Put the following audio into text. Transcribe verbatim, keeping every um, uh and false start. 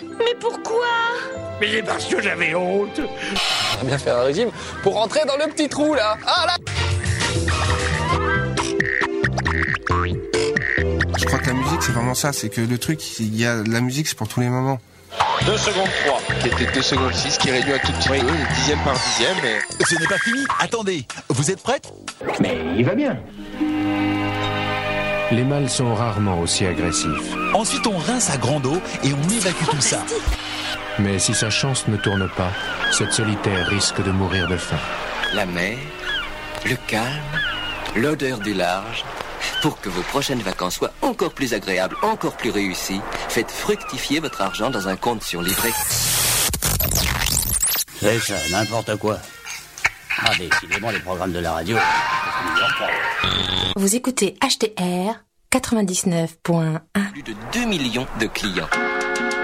Mais pourquoi? Mais parce que j'avais honte. On va bien faire un régime pour rentrer dans le petit trou là. Ah là. Je crois que la musique c'est vraiment ça, c'est que le truc, il y a la musique c'est pour tous les moments. deux secondes trois, qui était deux secondes six, qui réduit un tout petit oui. peu, dixième par dixième. Mais... Ce n'est pas fini, attendez, vous êtes prête? Mais il va bien. Les mâles sont rarement aussi agressifs. Ensuite on rince à grande eau et on évacue tout ça. Mais si sa chance ne tourne pas, cette solitaire risque de mourir de faim. La mer, le calme, l'odeur du large... Pour que vos prochaines vacances soient encore plus agréables, encore plus réussies, faites fructifier votre argent dans un compte sur livret. C'est ça, n'importe quoi. Ah, décidément, les programmes de la radio. Vous écoutez H T R quatre-vingt-dix-neuf point un. Plus de deux millions de clients.